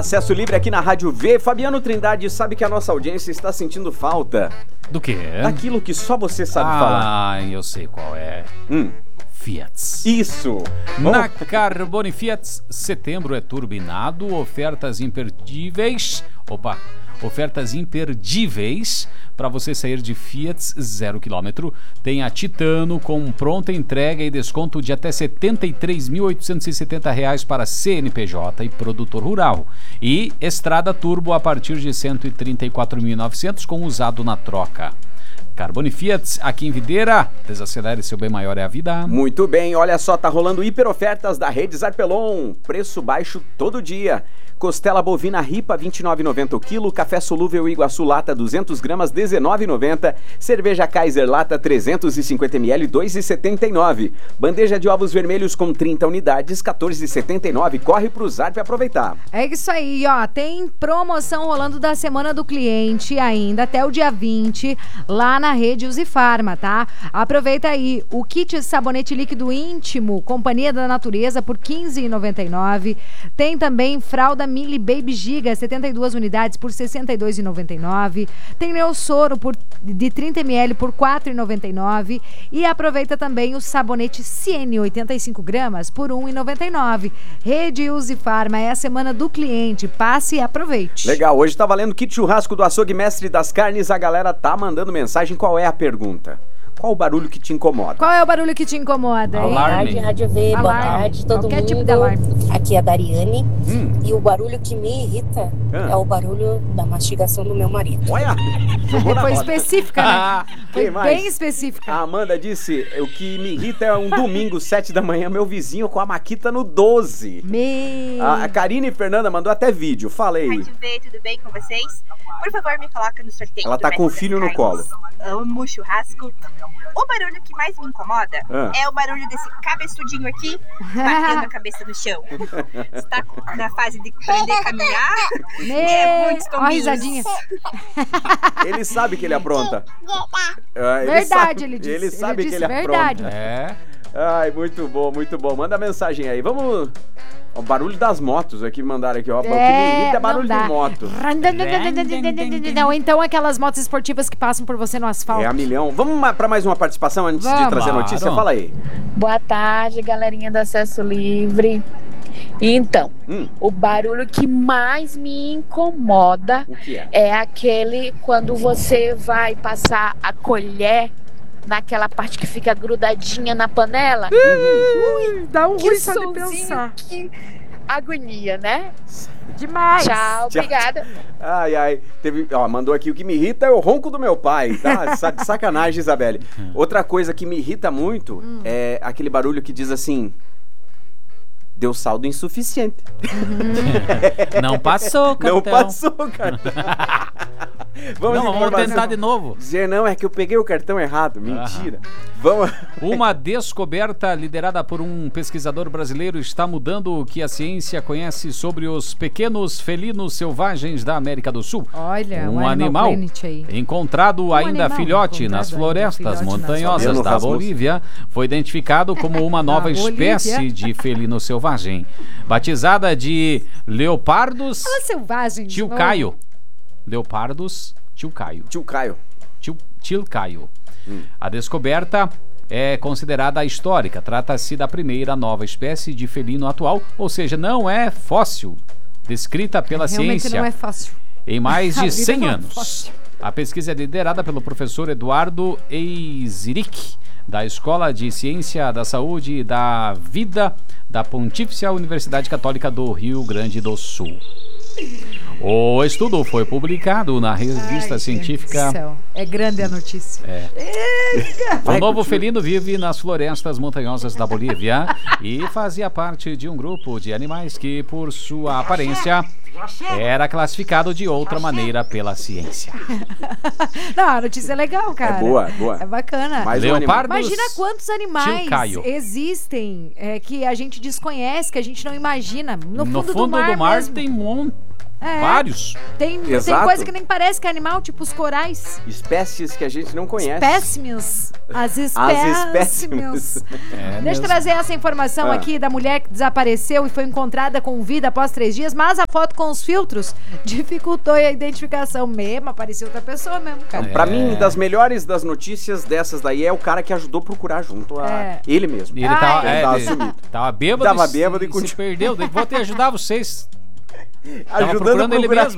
Acesso livre aqui na Rádio V. Fabiano Trindade, sabe que a nossa audiência está sentindo falta Do quê? daquilo que só você sabe falar. Ah, eu sei qual é. Fiat. Isso! Na Carbone Fiat, setembro é turbinado, ofertas imperdíveis. Ofertas imperdíveis para você sair de Fiat 0 km. Tem a Titano com pronta entrega e desconto de até R$ 73.870 para CNPJ e produtor rural. E Estrada Turbo a partir de R$ 134.900 com usado na troca. Carbone Fiat, aqui em Videira. Desacelere, seu bem maior é a vida. Muito bem, olha só, tá rolando hiper ofertas da Rede Zarpelon. Preço baixo todo dia. Costela bovina ripa, R$ 29,90 o quilo. Café solúvel Iguaçu lata, 200 gramas, R$ 19,90. Cerveja Kaiser lata, 350 ml, R$ 2,79. Bandeja de ovos vermelhos com 30 unidades, R$ 14,79. Corre pro Zarp aproveitar. É isso aí, ó. Tem promoção rolando da Semana do Cliente ainda até o dia 20, lá na rede Uzifarma, tá? Aproveita aí. O kit sabonete líquido íntimo, Companhia da Natureza, por R$ 15,99. Tem também fralda Mili Baby Giga, 72 unidades por R$ 62,99. Tem Neossoro de 30 ml por R$ 4,99. E aproveita também o sabonete Ciene, 85 gramas por R$ 1,99. Rede Uzifarma, é a Semana do Cliente. Passe e aproveite. Legal, hoje tá valendo kit churrasco do Açougue Mestre das Carnes. A galera tá mandando mensagem. Qual é a pergunta? Qual o barulho que te incomoda? Qual é o barulho que te incomoda, hein? Boa tarde, Rádio V. Boa tarde, todo Qualquer mundo. tipo de alarme. Aqui é a Dariane. E o barulho que me irrita é o barulho da mastigação do meu marido. Olha! Foi específica, né? Foi Quem mais? bem específica. A Amanda disse, o que me irrita é um domingo, 7 da manhã, meu vizinho com a maquita no 12. A Karine Fernanda mandou até vídeo, falei. Rádio V, tudo bem com vocês? Por favor, me coloca no sorteio. Ela tá com o filho no colo. Amo churrasco. O barulho que mais me incomoda é o barulho desse cabeçudinho aqui batendo a cabeça no chão. Está na fase de aprender a caminhar. Muitos Ó a risadinha. Ele sabe que ele apronta. Verdade, ele disse. Ele sabe que ele verdade. apronta. É. Ai, muito bom, muito bom. Manda mensagem aí. Vamos... O barulho das motos aqui, mandaram aqui, ó. O que me irrita é barulho de moto. Ou então aquelas motos esportivas que passam por você no asfalto. É a milhão. Vamos para mais uma participação antes de trazer a notícia? Fala aí. Boa tarde, galerinha do Acesso Livre. Então, o barulho que mais me incomoda é aquele quando você vai passar a colher naquela parte que fica grudadinha na panela. Dá um ruim só de sonzinho, pensar. Que agonia, né? Demais. Tchau, obrigada. Ai, mandou aqui, o que me irrita é o ronco do meu pai, tá? Sacanagem, Isabelle. Outra coisa que me irrita muito é aquele barulho que diz assim... Deu saldo insuficiente. Não passou, cartão. Não passou, cartão. Vamos tentar de novo. Dizer, não, é que eu peguei o cartão errado. Mentira. Vamos. Uma descoberta liderada por um pesquisador brasileiro está mudando o que a ciência conhece sobre os pequenos felinos selvagens da América do Sul. Olha, um animal aí. encontrado ainda filhote nas florestas montanhosas da Bolívia foi identificado como uma nova espécie de felino selvagem. Batizada de Leopardos Tilcaio. Leopardos Tilcaio. A descoberta é considerada histórica. Trata-se da primeira nova espécie de felino atual, ou seja, não é fóssil, descrita pela ciência não é fácil. em mais de 100 anos. A pesquisa é liderada pelo professor Eduardo Eiziric, da Escola de Ciência da Saúde e da Vida da Pontifícia Universidade Católica do Rio Grande do Sul. O estudo foi publicado na revista científica... É grande a notícia. O novo felino vive nas florestas montanhosas da Bolívia e fazia parte de um grupo de animais que, por sua aparência, era classificado de outra maneira pela ciência. Não, a notícia é legal, cara. É boa. É bacana. Leopardos Imagina quantos animais existem que a gente desconhece, que a gente não imagina. No fundo do mar tem um monte. Vários. Tem coisa que nem parece que é animal, tipo os corais. Espécies que a gente não conhece. Espécimes. As espécimes. Deixa eu trazer essa informação aqui da mulher que desapareceu e foi encontrada com vida após 3 dias, mas a foto com os filtros dificultou a identificação mesmo, apareceu outra pessoa mesmo, cara. Pra mim, das melhores das notícias dessas daí é o cara que ajudou a procurar junto a ele mesmo. E ele tava sumido. Tava bêbado e se perdeu. Vou te ajudar vocês. Ajudando ele mesmo.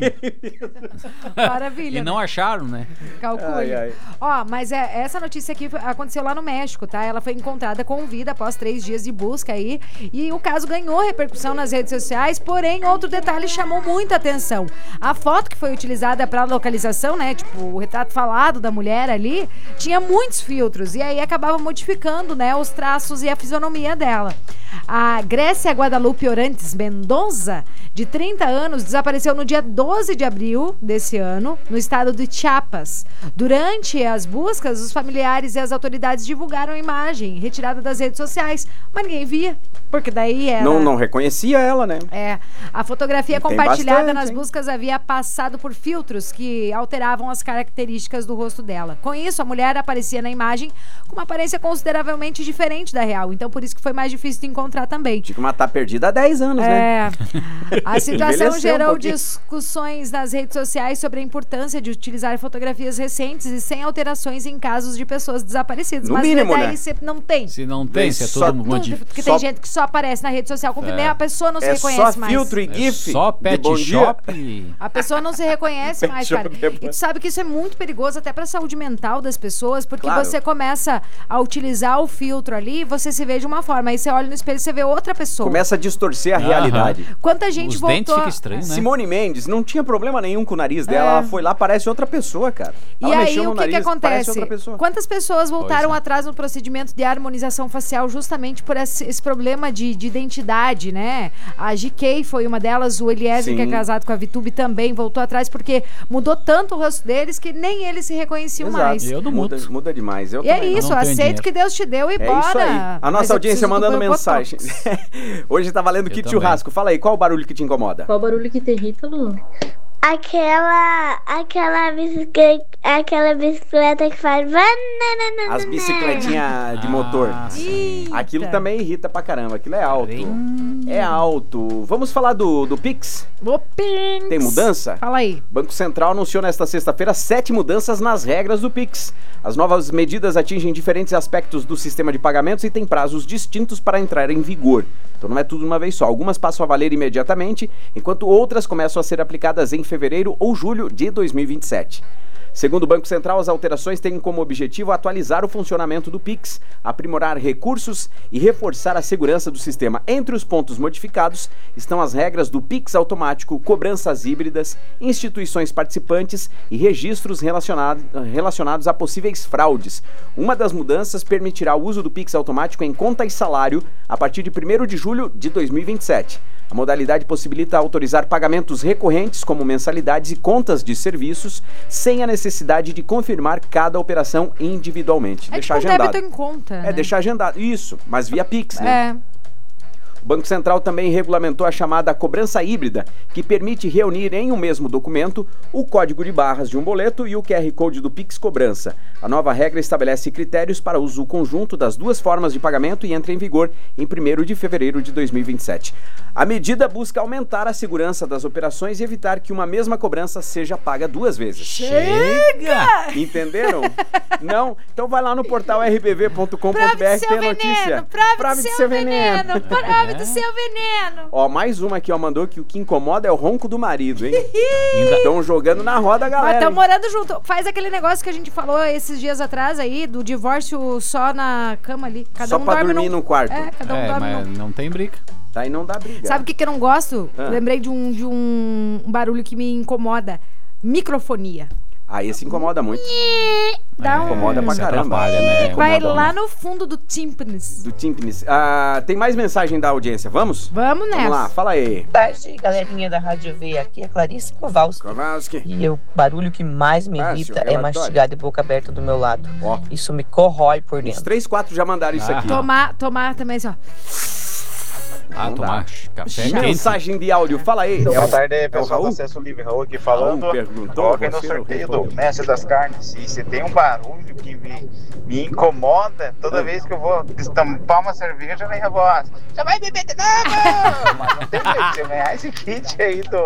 Maravilha. E não acharam, né? Calcule. Ó, mas essa notícia aqui aconteceu lá no México, tá? Ela foi encontrada com vida após 3 dias de busca aí. E o caso ganhou repercussão nas redes sociais, porém, outro detalhe chamou muita atenção. A foto que foi utilizada pra localização, né? Tipo, o retrato falado da mulher ali, tinha muitos filtros. E aí acabava modificando, né? Os traços e a fisionomia dela. A Grécia Guadalupe Orantes Mendonça, de 30 anos, desapareceu no dia 12 de abril desse ano, no estado de Chiapas. Durante as buscas, os familiares e as autoridades divulgaram a imagem retirada das redes sociais, mas ninguém via, porque daí era... Não reconhecia ela, né? A fotografia compartilhada nas buscas havia passado por filtros que alteravam as características do rosto dela. Com isso, a mulher aparecia na imagem com uma aparência consideravelmente diferente da real, então por isso que foi mais difícil de encontrar também. Tinha que matar perdida há 10 anos, né? A situação gerou discussões nas redes sociais sobre a importância de utilizar fotografias recentes e sem alterações em casos de pessoas desaparecidas. No mínimo, daí se não tem. Se não tem, se é todo mundo... Porque tem gente que só aparece na rede social com vida, a pessoa não se reconhece mais. É só filtro e gif. Só pet shop. A pessoa não se reconhece mais, cara. E tu sabe que isso é muito perigoso até pra saúde mental das pessoas, porque você começa a utilizar o filtro ali, você se vê de uma forma, aí você olha no espelho e você vê outra pessoa. Começa a distorcer a realidade. Quanta gente voltou... Os dentes ficam estranhos, né? Simone Mendes não tinha problema nenhum com o nariz dela, ela foi lá, parece outra pessoa, cara. Ela e aí, o que acontece? Quantas pessoas voltaram atrás no procedimento de harmonização facial justamente por esse problema de identidade, né? A GK foi uma delas, o Eliezer, que é casado com a Vitube, também voltou atrás porque mudou tanto o rosto deles que nem eles se reconheciam mais. Eu não muda demais. E é isso, aceita o que Deus te deu e bora. Isso aí. A nossa audiência mandando mensagem. Hoje tá valendo kit churrasco. Fala aí, qual o barulho que te incomoda? Qual o barulho que te irrita, Lu? Aquela bicicleta que faz... As bicicletinhas de motor. Aquilo também irrita pra caramba. Aquilo é alto. É alto. Vamos falar do Pix? O Pix. Tem mudança? Fala aí. Banco Central anunciou nesta sexta-feira 7 mudanças nas regras do Pix. As novas medidas atingem diferentes aspectos do sistema de pagamentos e têm prazos distintos para entrar em vigor. Então não é tudo de uma vez só. Algumas passam a valer imediatamente, enquanto outras começam a ser aplicadas em fevereiro ou julho de 2027. Segundo o Banco Central, as alterações têm como objetivo atualizar o funcionamento do Pix, aprimorar recursos e reforçar a segurança do sistema. Entre os pontos modificados estão as regras do Pix automático, cobranças híbridas, instituições participantes e registros relacionados a possíveis fraudes. Uma das mudanças permitirá o uso do Pix automático em conta e salário a partir de 1º de julho de 2027. A modalidade possibilita autorizar pagamentos recorrentes, como mensalidades e contas de serviços, sem a necessidade de confirmar cada operação individualmente. Deixar agendado. Débito em conta, né? Deixar agendado. Isso, mas via Pix, né? O Banco Central também regulamentou a chamada cobrança híbrida, que permite reunir em um mesmo documento o código de barras de um boleto e o QR Code do Pix Cobrança. A nova regra estabelece critérios para uso conjunto das duas formas de pagamento e entra em vigor em 1º de fevereiro de 2027. A medida busca aumentar a segurança das operações e evitar que uma mesma cobrança seja paga 2 vezes. Chega! Entenderam? Não? Então vai lá no portal rbv.com.br, tem a notícia. Prove do seu veneno. Prove do seu veneno. Ó, mais uma aqui, ó, mandou que o que incomoda é o ronco do marido, hein? Estão jogando na roda, galera. Mas estão morando junto. Faz aquele negócio que a gente falou esses dias atrás aí, do divórcio só na cama ali. Cada só um pra dormir num quarto. Cada um dorme mas não tem briga. Daí não dá briga. Sabe o que eu não gosto? Lembrei de um barulho que me incomoda. Microfonia. Esse incomoda muito. Incomoda pra caramba. Né? Vai lá no fundo do tímpanis. Tem mais mensagem da audiência, vamos? Vamos nessa. Vamos lá, fala aí. Boa tarde, galerinha da Rádio V. Aqui é Clarice Kowalski. E o barulho que mais me irrita é mastigar de boca aberta do meu lado. Isso me corrói por dentro. Uns 3, 4 já mandaram isso aqui. Tomar também, assim, ó. tomar café quente. Mensagem de áudio, fala aí. Boa tarde, pessoal do Acesso Livre. Raul aqui falando. Coloquem no sorteio do Mestre das Carnes. E se tem um barulho que me incomoda, toda vez que eu vou destampar uma cerveja, vem a voz: já vai beber de novo! Mas não tem jeito, você ganhar esse kit aí do